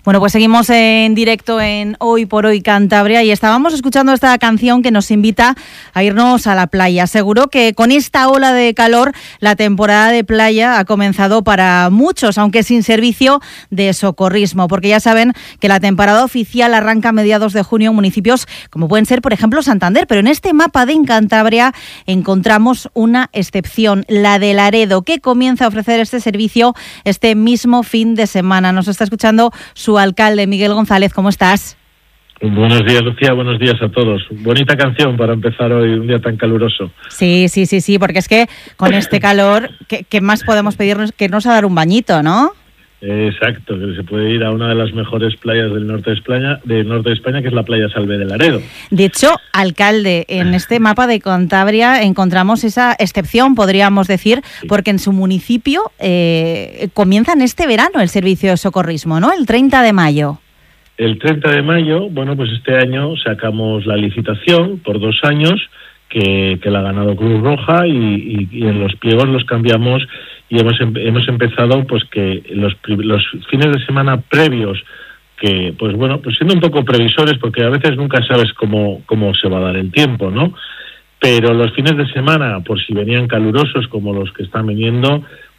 Bueno, pues seguimos en directo en Hoy por Hoy Cantabria y estábamos escuchando esta canción que nos invita a irnos a la playa. Seguro que con esta ola de calor la temporada de playa ha comenzado para muchos, aunque sin servicio de socorrismo, porque ya saben que la temporada oficial arranca a mediados de junio en municipios como pueden ser, por ejemplo, Santander, pero en este mapa de Cantabria encontramos una excepción, la de Laredo, que comienza a ofrecer este servicio este mismo fin de semana. Nos está escuchando su alcalde, Miguel González. ¿Cómo estás? Buenos días, Lucía. Buenos días a todos. Bonita canción para empezar hoy, un día tan caluroso. Sí, porque es que con este calor, ¿qué más podemos pedirnos que irnos a dar un bañito, no? Exacto, que se puede ir a una de las mejores playas del norte de España, que es la playa Salve de Laredo. De hecho, alcalde, en este mapa de Cantabria encontramos esa excepción, podríamos decir, sí, porque en su municipio comienza en este verano el servicio de socorrismo, ¿no? El 30 de mayo. El 30 de mayo, bueno, pues este año sacamos la licitación por 2 años, que la ha ganado Cruz Roja y en los pliegos los cambiamos y hemos empezado pues que los fines de semana previos, que pues bueno, pues siendo un poco previsores, porque a veces nunca sabes cómo se va a dar el tiempo, ¿no? Pero los fines de semana, por si venían calurosos como los que están viniendo,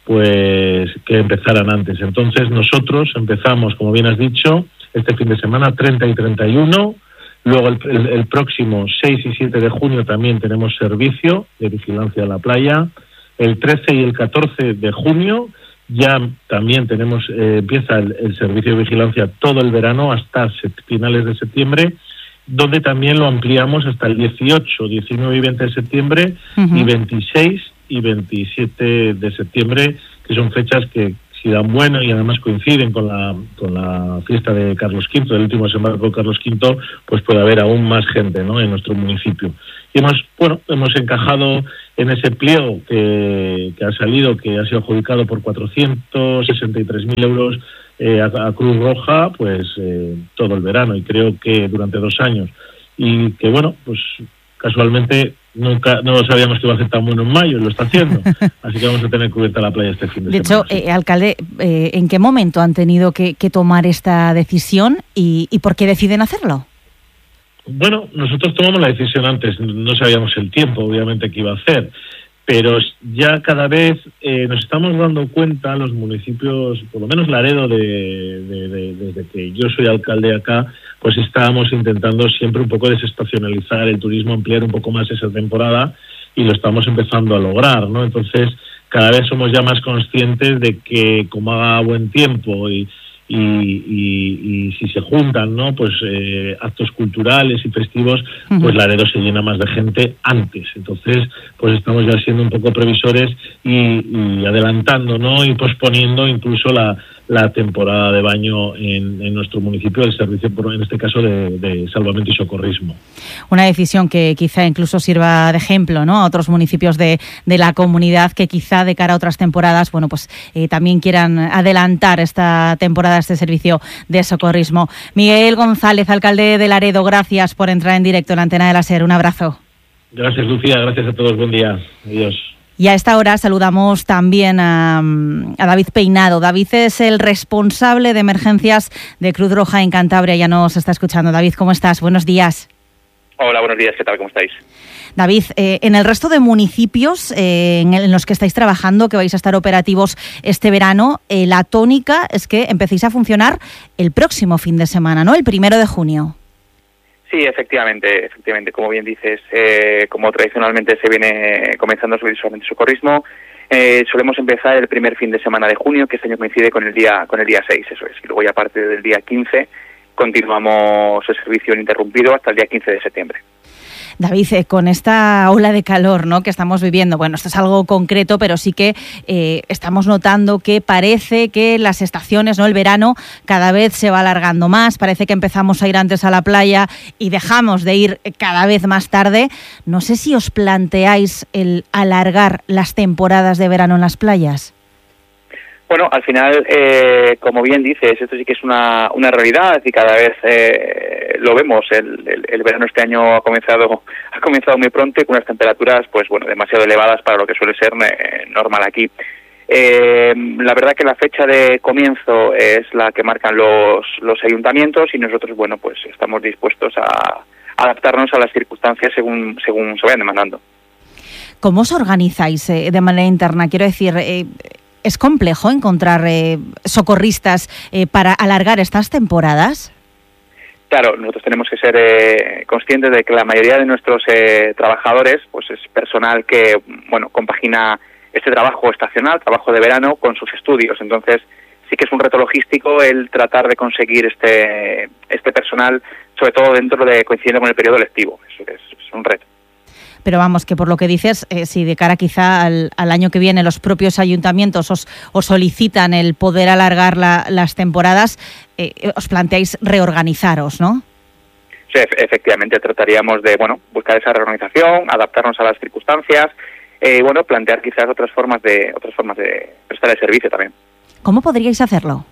pues que empezaran antes. Entonces nosotros empezamos, como bien has dicho, este fin de semana 30 y 31. Luego el próximo 6 y 7 de junio también tenemos servicio de vigilancia a la playa. El 13 y el 14 de junio ya también tenemos empieza el servicio de vigilancia todo el verano hasta finales de septiembre, donde también lo ampliamos hasta el 18, 19 y 20 de septiembre, y 26 y 27 de septiembre, que son fechas que si dan bueno y además coinciden con la fiesta de Carlos V, del último desembarco de Carlos V, pues puede haber aún más gente, ¿no?, en nuestro municipio. Y hemos encajado en ese pliego que ha salido, que ha sido adjudicado por 463.000 euros a Cruz Roja, pues todo el verano, y creo que durante 2 años. Y que bueno, pues casualmente nunca no sabíamos que iba a ser tan bueno en mayo, y lo está haciendo. Así que vamos a tener cubierta la playa este fin de semana. De hecho, alcalde, ¿en qué momento han tenido que tomar esta decisión y por qué deciden hacerlo? Bueno, nosotros tomamos la decisión antes, no sabíamos el tiempo, obviamente, que iba a hacer, pero ya cada vez nos estamos dando cuenta, los municipios, por lo menos Laredo, desde que yo soy alcalde acá, pues estábamos intentando siempre un poco desestacionalizar el turismo, ampliar un poco más esa temporada, y lo estamos empezando a lograr, ¿no? Entonces, cada vez somos ya más conscientes de que como haga buen tiempo y si se juntan, ¿no?, pues actos culturales y festivos, pues Laredo se llena más de gente antes. Entonces, pues estamos ya siendo un poco previsores y adelantando, ¿no?, y posponiendo incluso la temporada de baño en nuestro municipio, el servicio, en este caso, de salvamento y socorrismo. Una decisión que quizá incluso sirva de ejemplo, ¿no?, a otros municipios de la comunidad que quizá de cara a otras temporadas, bueno, pues también quieran adelantar esta temporada, este servicio de socorrismo. Miguel González, alcalde de Laredo, gracias por entrar en directo en la antena de la SER. Un abrazo. Gracias, Lucía. Gracias a todos. Buen día. Adiós. Y a esta hora saludamos también a David Peinado. David es el responsable de emergencias de Cruz Roja en Cantabria. Ya nos está escuchando. David, ¿cómo estás? Buenos días. Hola, buenos días. ¿Qué tal? ¿Cómo estáis? David, en el resto de municipios en los que estáis trabajando, que vais a estar operativos este verano, la tónica es que empecéis a funcionar el próximo fin de semana, ¿no? El 1 de junio. Sí, efectivamente, como bien dices, como tradicionalmente se viene comenzando el servicio de socorrismo, solemos empezar el primer fin de semana de junio, que este año coincide con el día 6, eso es. Y luego ya a partir del día 15 continuamos el servicio ininterrumpido hasta el día 15 de septiembre. David, con esta ola de calor, ¿no?, que estamos viviendo, bueno, esto es algo concreto, pero sí que estamos notando que parece que las estaciones, ¿no?, el verano cada vez se va alargando más, parece que empezamos a ir antes a la playa y dejamos de ir cada vez más tarde. No sé si os planteáis el alargar las temporadas de verano en las playas. Bueno, al final, como bien dices, esto sí que es una realidad y cada vez lo vemos. El verano este año ha comenzado muy pronto y con unas temperaturas, pues bueno, demasiado elevadas para lo que suele ser normal aquí. La verdad que la fecha de comienzo es la que marcan los ayuntamientos y nosotros, bueno, pues estamos dispuestos a adaptarnos a las circunstancias según se vayan demandando. ¿Cómo os organizáis de manera interna? Quiero decir, ¿es complejo encontrar socorristas para alargar estas temporadas? Claro, nosotros tenemos que ser conscientes de que la mayoría de nuestros trabajadores pues es personal que, bueno, compagina este trabajo estacional, trabajo de verano, con sus estudios. Entonces, sí que es un reto logístico el tratar de conseguir este personal, sobre todo coincidiendo con el periodo lectivo. Eso es un reto. Pero vamos, que por lo que dices, si de cara quizá al año que viene los propios ayuntamientos os solicitan el poder alargar las temporadas, os planteáis reorganizaros, ¿no? Sí, efectivamente, trataríamos de buscar esa reorganización, adaptarnos a las circunstancias, plantear quizás otras formas de prestar el servicio también. ¿Cómo podríais hacerlo?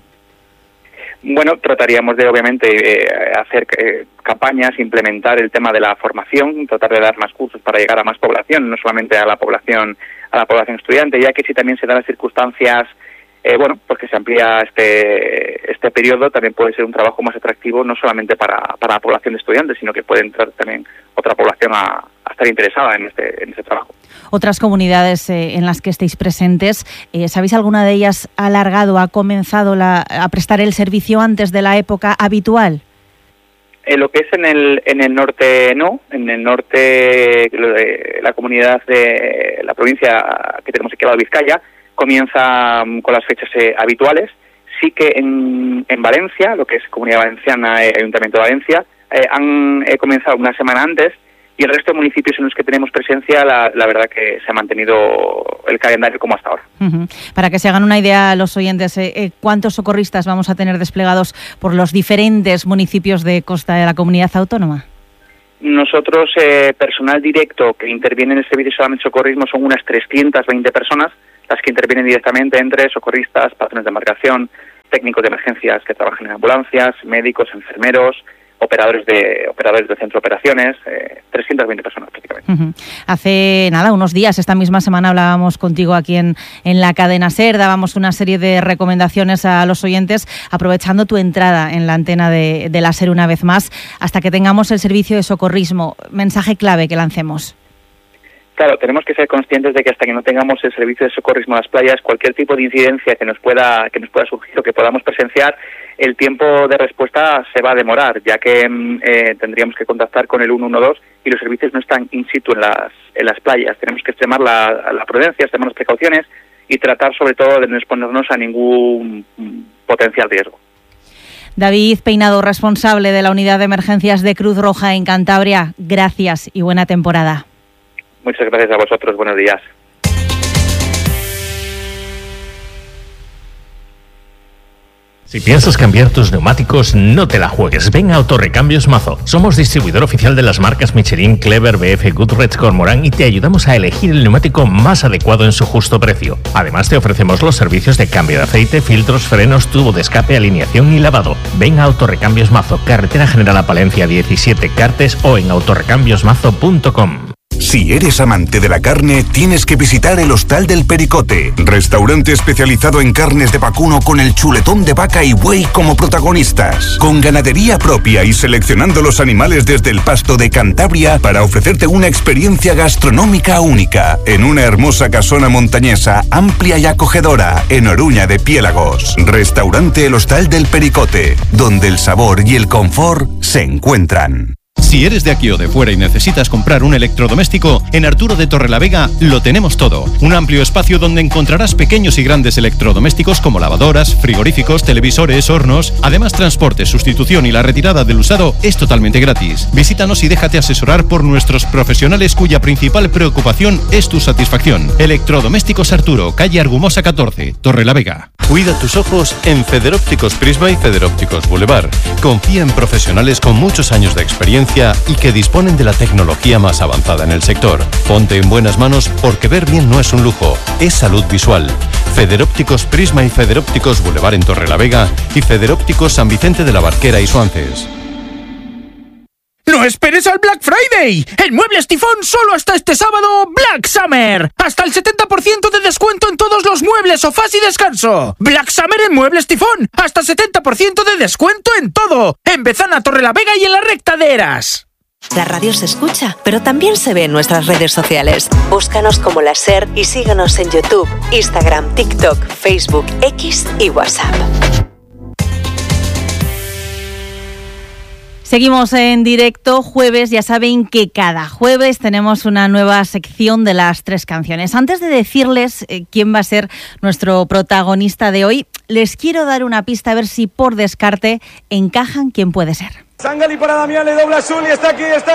Bueno, trataríamos de, obviamente, hacer campañas, implementar el tema de la formación, tratar de dar más cursos para llegar a más población, no solamente a la población estudiante, ya que si también se dan las circunstancias, pues que se amplía este periodo, también puede ser un trabajo más atractivo, no solamente para la población de estudiantes, sino que puede entrar también otra población a estar interesada en este trabajo. Otras comunidades en las que estéis presentes, ¿sabéis alguna de ellas ha alargado, ha comenzado a prestar el servicio antes de la época habitual? Lo que es en el norte no, en el norte la comunidad de la provincia que tenemos aquí al lado de Vizcaya comienza con las fechas habituales. Sí que en Valencia, lo que es Comunidad Valenciana, Ayuntamiento de Valencia, han comenzado una semana antes. Y el resto de municipios en los que tenemos presencia, la verdad que se ha mantenido el calendario como hasta ahora. Uh-huh. Para que se hagan una idea los oyentes, ¿cuántos socorristas vamos a tener desplegados por los diferentes municipios de costa de la comunidad autónoma? Nosotros, personal directo que interviene en el servicio de socorrismo, son unas 320 personas las que intervienen directamente, entre socorristas, patrones de embarcación, técnicos de emergencias que trabajan en ambulancias, médicos, enfermeros, operadores de centro de operaciones, 320 personas prácticamente. Uh-huh. Hace unos días, esta misma semana, hablábamos contigo aquí en la cadena SER, dábamos una serie de recomendaciones a los oyentes, aprovechando tu entrada en la antena de la SER una vez más, hasta que tengamos el servicio de socorrismo. Mensaje clave que lancemos. Claro, tenemos que ser conscientes de que hasta que no tengamos el servicio de socorrismo en las playas, cualquier tipo de incidencia que nos pueda surgir o que podamos presenciar, el tiempo de respuesta se va a demorar, ya que tendríamos que contactar con el 112 y los servicios no están in situ en las playas. Tenemos que extremar la prudencia, extremar las precauciones y tratar sobre todo de no exponernos a ningún potencial riesgo. David Peinado, responsable de la Unidad de Emergencias de Cruz Roja en Cantabria, gracias y buena temporada. Muchas gracias a vosotros, buenos días. Si piensas cambiar tus neumáticos, no te la juegues. Ven a Autorrecambios Mazo. Somos distribuidor oficial de las marcas Michelin, Clever, BF, Goodrich, Cormorán y te ayudamos a elegir el neumático más adecuado en su justo precio. Además, te ofrecemos los servicios de cambio de aceite, filtros, frenos, tubo de escape, alineación y lavado. Ven a Autorrecambios Mazo, Carretera General a Palencia 17 Cartes o en autorrecambiosmazo.com. Si eres amante de la carne, tienes que visitar el Hostal del Pericote, restaurante especializado en carnes de vacuno con el chuletón de vaca y buey como protagonistas, con ganadería propia y seleccionando los animales desde el pasto de Cantabria para ofrecerte una experiencia gastronómica única, en una hermosa casona montañesa, amplia y acogedora, en Oruña de Piélagos. Restaurante El Hostal del Pericote, donde el sabor y el confort se encuentran. Si eres de aquí o de fuera y necesitas comprar un electrodoméstico, en Arturo de Torrelavega lo tenemos todo. Un amplio espacio donde encontrarás pequeños y grandes electrodomésticos como lavadoras, frigoríficos, televisores, hornos. Además, transporte, sustitución y la retirada del usado es totalmente gratis. Visítanos y déjate asesorar por nuestros profesionales cuya principal preocupación es tu satisfacción. Electrodomésticos Arturo, calle Argumosa 14, Torrelavega. Cuida tus ojos en Federópticos Prisma y Federópticos Boulevard. Confía en profesionales con muchos años de experiencia y que disponen de la tecnología más avanzada en el sector. Ponte en buenas manos porque ver bien no es un lujo, es salud visual. Federópticos Prisma y Federópticos Boulevard en Torrelavega y Federópticos San Vicente de la Barquera y Suances. No esperes al Black Friday. En Muebles Tifón solo hasta este sábado Black Summer. Hasta el 70% de descuento en todos los muebles, sofás y descanso. Black Summer en Muebles Tifón. Hasta 70% de descuento en todo. En Bezana, Torrelavega y en la Recta de Eras. La radio se escucha, pero también se ve en nuestras redes sociales. Búscanos como La SER y síguenos en YouTube, Instagram, TikTok, Facebook, X y WhatsApp. Seguimos en directo, jueves, ya saben que cada jueves tenemos una nueva sección de las 3 canciones. Antes de decirles quién va a ser nuestro protagonista de hoy, les quiero dar una pista a ver si por descarte encajan quién puede ser. Sangali para Damián, le dobla Zuli, está aquí, ¡gol!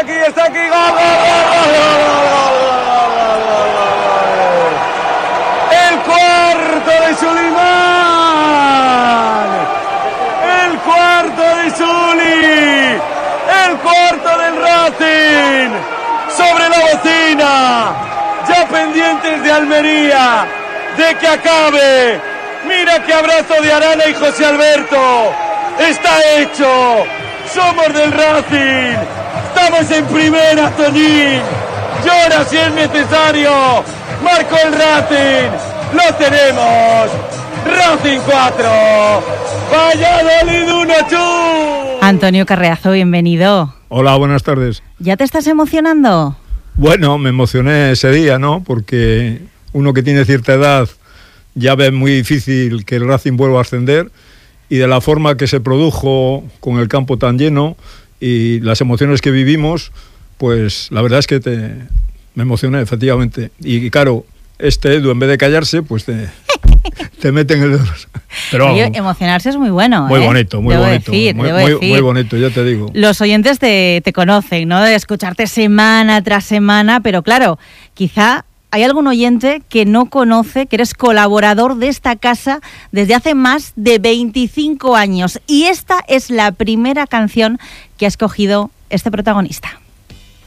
¡El cuarto de Sulimán! ¡El cuarto de Zuli! ¡El cuarto del Racing! ¡Sobre la bocina! Ya pendientes de Almería, de que acabe. ¡Mira qué abrazo de Arana y José Alberto! ¡Está hecho! ¡Somos del Racing! ¡Estamos en primera, Tonín! ¡Llora si es necesario! ¡Marcó el Racing! ¡Lo tenemos! ¡Racing 4! ¡Valladolid 1, ¡Chu! Antonio Carreazo, bienvenido. Hola, buenas tardes. ¿Ya te estás emocionando? Bueno, me emocioné ese día, ¿no? Porque uno que tiene cierta edad ya ve muy difícil que el Racing vuelva a ascender, y de la forma que se produjo con el campo tan lleno y las emociones que vivimos, pues la verdad es que me emocioné, efectivamente. Y claro, Edu, en vez de callarse, pues te mete en el dedo. Pero oye, emocionarse es muy bueno. Muy bonito, muy debo bonito. Decir. Muy bonito, ya te digo. Los oyentes te conocen, ¿no? De escucharte semana tras semana, pero claro, quizá hay algún oyente que no conoce que eres colaborador de esta casa desde hace más de 25 años. Y esta es la primera canción que ha escogido este protagonista.